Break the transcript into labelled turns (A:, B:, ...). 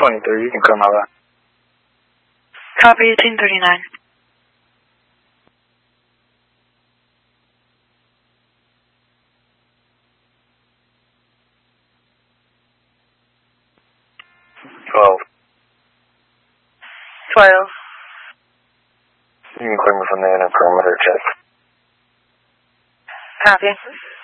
A: 23, you can come out.
B: Copy 1839.
A: Twelve.
B: 12.
A: You can clear me from there in a perimeter check.
B: Copy.